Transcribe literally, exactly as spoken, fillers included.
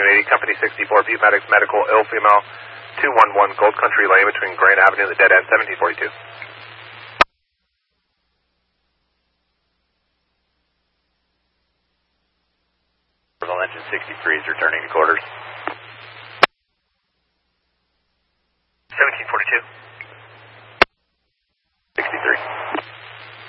Unit eighty, Company sixty-four, Butte Medics Medical, ill female, two one one Gold Country Lane between Grand Avenue and the dead end, seventeen forty-two. Engine sixty-three is returning to quarters.